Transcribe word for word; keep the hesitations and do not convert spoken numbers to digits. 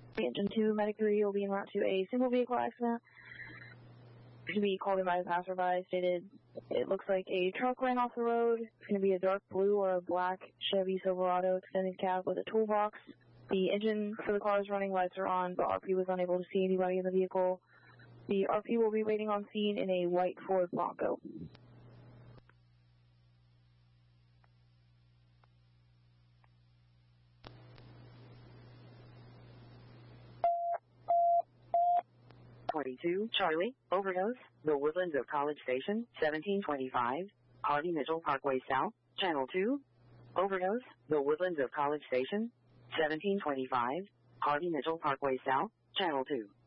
Engine two, Medic three will be en route to a single vehicle accident. To be called in by a passerby, stated it looks like a truck ran off the road. It's going to be a dark blue or a black Chevy Silverado extended cab with a toolbox. The engine for the car is running, lights are on, but R P was unable to see anybody in the vehicle. The R P will be waiting on scene in a white Ford Bronco. twenty-two, Charlie, overdose, The Woodlands of College Station, seventeen twenty-five, Harvey Mitchell Parkway South, Channel two. Overdose, The Woodlands of College Station, seventeen twenty-five, Harvey Mitchell Parkway South, Channel two.